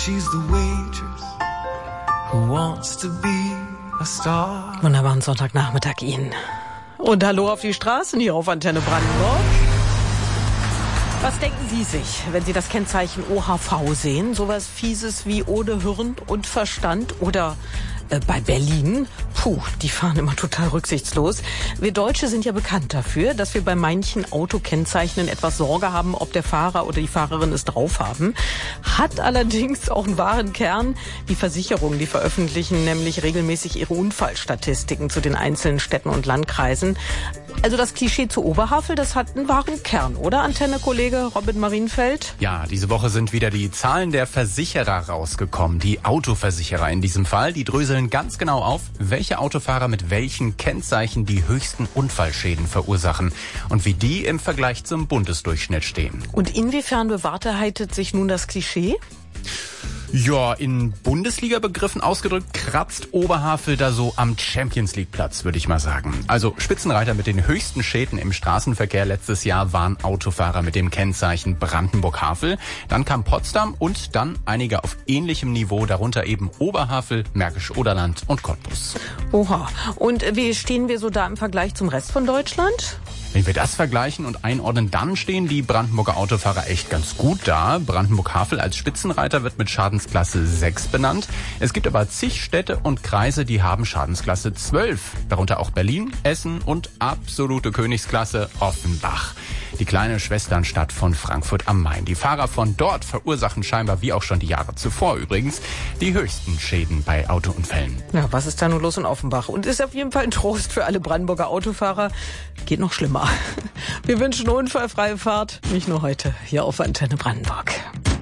She's the waitress who wants to be a star. Wunderbaren Sonntagnachmittag Ihnen. Und hallo auf die Straßen hier auf Antenne Brandenburg. Was denken Sie sich, wenn Sie das Kennzeichen OHV sehen? Sowas Fieses wie ohne Hirn und Verstand oder bei Berlin? Die fahren immer total rücksichtslos. Wir Deutsche sind ja bekannt dafür, dass wir bei manchen Autokennzeichnen etwas Sorge haben, ob der Fahrer oder die Fahrerin es drauf haben. Hat allerdings auch einen wahren Kern. Die Versicherungen, die veröffentlichen nämlich regelmäßig ihre Unfallstatistiken zu den einzelnen Städten und Landkreisen. Also das Klischee zu Oberhavel, das hat einen wahren Kern, oder, Antenne-Kollege Robin Marienfeld? Ja, diese Woche sind wieder die Zahlen der Versicherer rausgekommen, die Autoversicherer in diesem Fall. Die dröseln ganz genau auf, welche Autofahrer mit welchen Kennzeichen die höchsten Unfallschäden verursachen und wie die im Vergleich zum Bundesdurchschnitt stehen. Und inwiefern bewahrheitet sich nun das Klischee? Ja, in Bundesliga-Begriffen ausgedrückt kratzt Oberhavel da so am Champions-League-Platz, würde ich mal sagen. Also Spitzenreiter mit den höchsten Schäden im Straßenverkehr letztes Jahr waren Autofahrer mit dem Kennzeichen Brandenburg-Havel. Dann kam Potsdam und dann einige auf ähnlichem Niveau, darunter eben Oberhavel, Märkisch-Oderland und Cottbus. Oha. Und wie stehen wir so da im Vergleich zum Rest von Deutschland? Wenn wir das vergleichen und einordnen, dann stehen die Brandenburger Autofahrer echt ganz gut da. Brandenburg-Havel als Spitzenreiter wird mit Schadensklasse 6 benannt. Es gibt aber zig Städte und Kreise, die haben Schadensklasse 12. Darunter auch Berlin, Essen und absolute Königsklasse Offenbach. Die kleine Schwesternstadt von Frankfurt am Main. Die Fahrer von dort verursachen scheinbar, wie auch schon die Jahre zuvor übrigens, die höchsten Schäden bei Autounfällen. Ja, was ist da nun los in Offenbach? Und ist auf jeden Fall ein Trost für alle Brandenburger Autofahrer. Geht noch schlimmer. Wir wünschen unfallfreie Fahrt, nicht nur heute, hier auf Antenne Brandenburg.